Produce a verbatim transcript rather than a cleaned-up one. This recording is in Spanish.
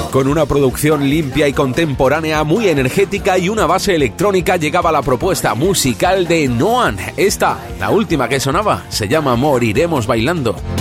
Con una producción limpia y contemporánea, muy energética y una base electrónica, llegaba la propuesta musical de Noan. Esta, la última que sonaba, se llama Moriremos Bailando.